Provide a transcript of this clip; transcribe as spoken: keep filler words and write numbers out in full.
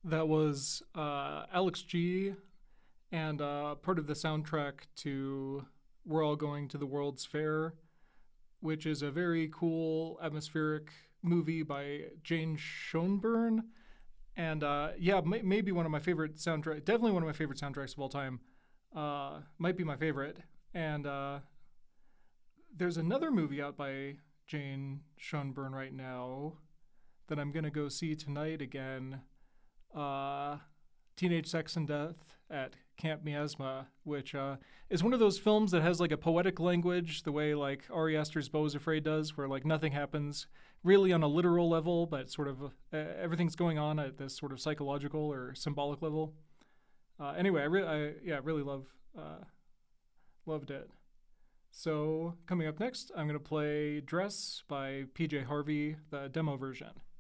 That was uh, Alex G and uh, part of the soundtrack to We're All Going to the World's Fair, which is a very cool atmospheric movie by Jane Schoenburn. And uh, yeah, may- maybe one of my favorite soundtrack, definitely one of my favorite soundtracks of all time. Uh, might be my favorite. And uh, there's another movie out by Jane Schoenburn right now that I'm gonna go see tonight again. Uh, Teenage Sex and Death at Camp Miasma, which uh, is one of those films that has like a poetic language, the way like Ari Aster's Beau is Afraid does, where like nothing happens really on a literal level, but sort of uh, everything's going on at this sort of psychological or symbolic level. Uh, anyway, I, re- I yeah really love uh, loved it. So coming up next, I'm gonna play "Dress" by P J Harvey, the demo version.